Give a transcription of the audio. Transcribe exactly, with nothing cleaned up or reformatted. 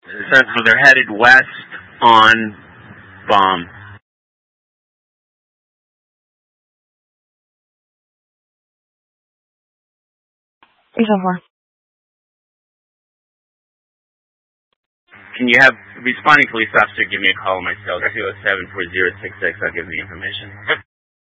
So they're headed west on bomb. eight oh four. Can you have responding police officer give me a call on my cell two oh seven four zero six six? I'll give the information.